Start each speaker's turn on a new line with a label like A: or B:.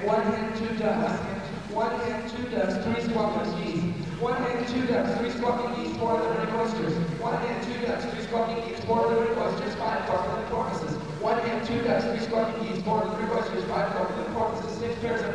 A: One hen, two ducks. One hen, two ducks, three squawking geese. One hen, two ducks, three squawking geese, four living oysters. One hen, two ducks, three squawking geese, four living oysters, five porcelain porpoises. One hen, two ducks, three squawking geese, four living oysters, five porcelain porpoises, six pairs of